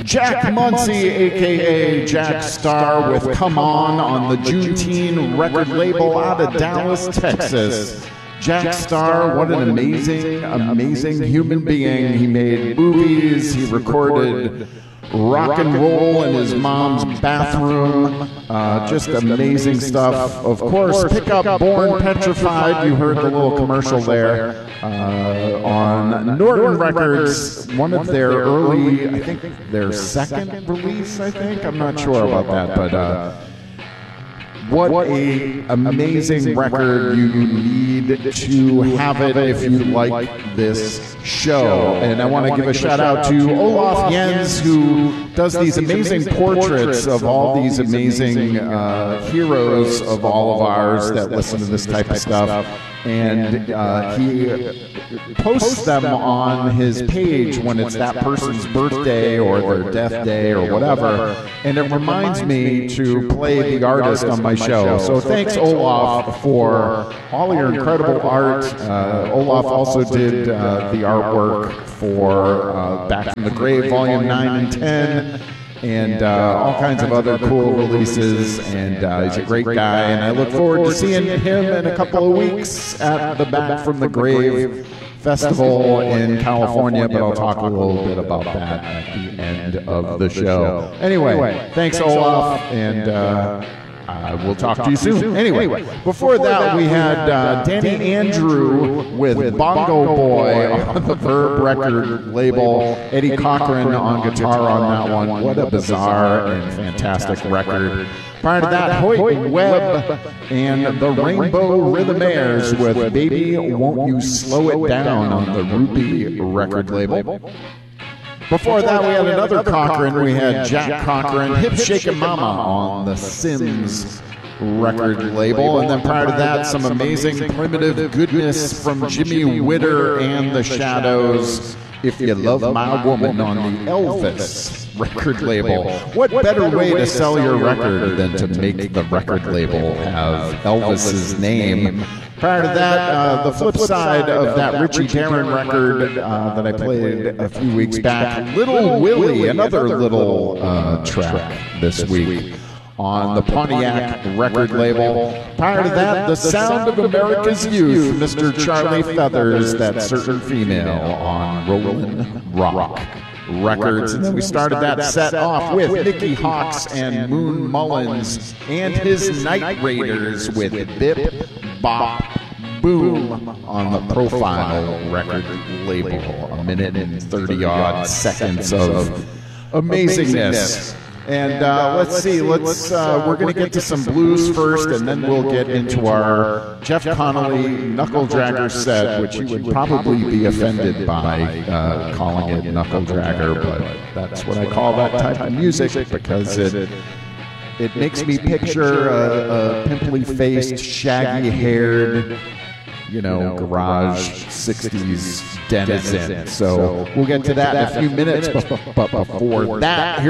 Jack Muncie, a.k.a. Jack Starr, with Come On the Juneteenth record label out of Dallas, Texas. Jack Starr, what an amazing human being. He made movies, he recorded rock and roll in his mom's bathroom. Just amazing stuff. Of course, pick up Born Petrified. You heard the little commercial there on Norton Records. One of their early, I think their second release, I think. I'm not sure about that, but what a amazing record. You need to have it if you like this show. And I want to give a shout out to Olaf Jens, who does these amazing portraits of all these amazing heroes of all of ours that listen to this type of stuff. And he posts them on his page when it's that person's birthday or their death day or whatever. And it reminds me to play the artist on my show. So thanks, Olaf, for all your incredible art. Olaf also did the artwork for Back from the Grave, Volume 9 and 10. And all kinds of other cool releases, and he's a great guy, and I look forward to seeing him in a couple of weeks at the Back from the Grave Festival in California, but I'll talk a little bit about that at the end of the show. Anyway, thanks, Olaf, and we'll talk to you soon. Anyway, before that, we had Danny Andrew with Bongo Boy on the Verb record label, Eddie Cochran on guitar on that one. What a bizarre and fantastic record. Prior to that, Hoyt Webb and the Rainbow Rhythmaires with Baby Won't You Slow It Down on the Ruby record label. Before that, we had another Cochran. We had Jack Cochran, Hip Shakin' Mama on the Sims record label. And then prior to that, some amazing primitive goodness from Jimmy Witter and the Shadows, If You Love My Woman on the Elvis record label. What better way to sell your record than to make the record label have Elvis's name? Prior to that, the flip side of that Richie Darren record that I played a few weeks back, Little Willie, another little track this week on the Pontiac record label. Prior to that, The Sound of America's Youth, Mr. Charlie Feathers, That Certain Female on Rollin' Rock Records. And then we started that set off with Nicky Hawks and Moon Mullins and his Night Raiders with Bip Bop Boom on the Profile record label. A minute and 30-odd seconds of amazingness. And let's see, we're going to get to some blues first, and then we'll get into our Jeff Connolly Knuckle Dragger set, which you would probably be offended by calling it Knuckle Dragger, but that's what I call that type of music because it makes me picture a pimply-faced, shaggy-haired, garage 60s denizen. So we'll get to that in a few minutes, but before that,